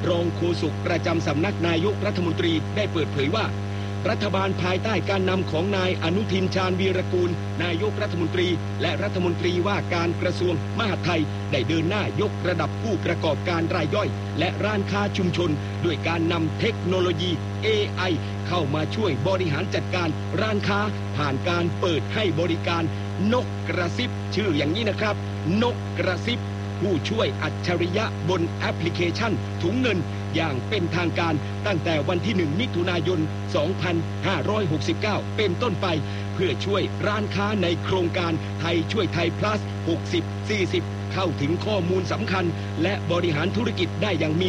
รองโฆษกประจำสำนักนายกรัฐมนตรีได้เปิดเผยว่ารัฐบาลภายใต้การนำของนายอนุทินชาญวีรกูลนายกรัฐมนตรีและรัฐมนตรีว่าการกระทรวงมหาดไทยได้เดินหน้ายกระดับผู้ประกอบการรายย่อยและร้านค้าชุมชนด้วยการนำเทคโนโลยี AI เข้ามาช่วยบริหารจัดการร้านค้าผ่านการเปิดให้บริการนกกระซิบชื่ออย่างนี้นะครับนกกระซิบผู้ช่วยอัจฉริยะบนแอปพลิเคชันถุงเงินอย่างเป็นทางการตั้งแต่วันที่ 1 มิถุนายน 2569 เป็นต้นไปเพื่อช่วยร้านค้าในโครงการไทยช่วยไทย plus 60-40 เข้าถึงข้อมูลสำคัญและบริหารธุรกิจได้อย่างมี